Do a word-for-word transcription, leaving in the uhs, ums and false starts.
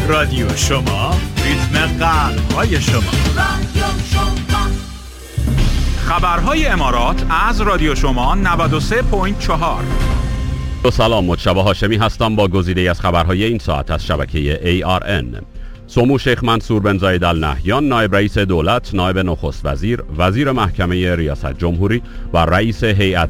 رادیو شما، ریتم قلب‌های شما. خبرهای امارات از رادیو شما نود و سه ممیز چهار. سلام، مجتبی هاشمی هستم با گزیده‌ای از خبرهای این ساعت از شبکه ای آر ان. سمو شیخ منصور بن زاید ال نهیان، نایب رئیس دولت، نایب نخست وزیر، وزیر محکمه ریاست جمهوری و رئیس هیئت